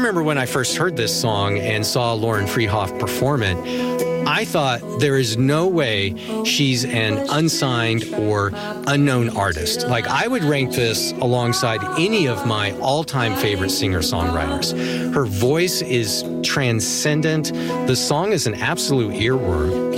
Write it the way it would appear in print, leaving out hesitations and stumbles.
remember when I first heard this song and saw Lauren Friedhoff perform it, I thought there is no way she's an unsigned or unknown artist. Like, I would rank this alongside any of my all-time favorite singer-songwriters. Her voice is transcendent. The song is an absolute earworm.